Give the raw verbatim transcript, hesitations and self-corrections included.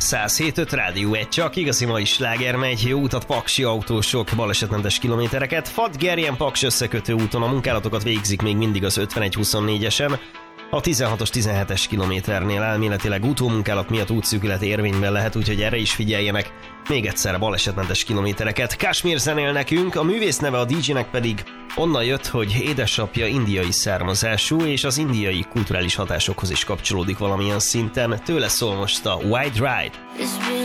száz hét öt Rádió egy, csak igazi mai sláger megy. Jó utat Paksi autósok, balesetmentes kilométereket. Fat-Gerjen Paks összekötő úton a munkálatokat végzik még mindig az ötvenegy huszonnégyesen. A tizenhatos tizenhetes kilométernél elméletileg utómunkálat miatt útszűkület érvényben lehet, úgyhogy erre is figyeljenek. Még egyszer a balesetmentes kilométereket. Kashmir zenél nekünk, a művész neve a dé jének pedig onnan jött, hogy édesapja indiai származású, és az indiai kulturális hatásokhoz is kapcsolódik valamilyen szinten. Tőle szól most a Wide Ride.